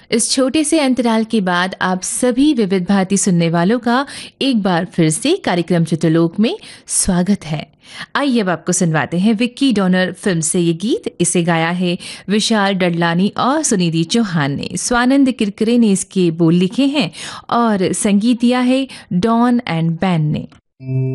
इस छोटे से अंतराल के बाद आप सभी विविध भारती सुनने वालों का एक बार फिर से कार्यक्रम चित्रलोक में स्वागत है। आइए अब आपको सुनवाते हैं विक्की डोनर फिल्म से ये गीत। इसे गाया है विशाल डडलानी और सुनिधि चौहान ने। स्वानंद किरकिरे ने इसके बोल लिखे हैं और संगीत दिया है डॉन एंड बैन ने।